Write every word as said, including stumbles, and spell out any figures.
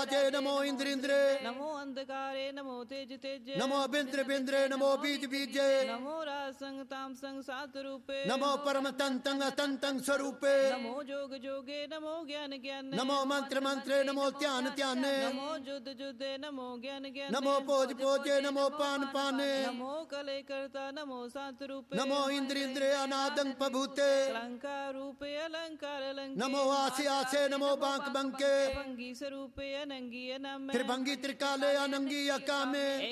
तेजे नमो इंद्र इंद्रे नमो अंधकारे नमो तेज तेजे नमो बिंद्र बिंद्रे नमो बीज बीजे नमो रासंग तामसंग सात रूपे नमो परम तंतंग तंतंग स्वरूपे नमो जोग जोगे नमो ज्ञान ज्ञान नमो मंत्र मंत्रे नमो ध्यान ध्याने नमो युद्ध युद्धे नमो ज्ञान ज्ञान नमो भोज भोजे नमो पान पाने नमो कले करता नमो सात रूपे नमो इंद्र इंद्रे अनादंग पभूते अलंकार रूपे अलंकार अलंकार नमो आसे आसे नमो बांक बंके भंगी स्वरूपे अनंगी अनामे त्रिभंगी त्रिकाले अनंगी अकामे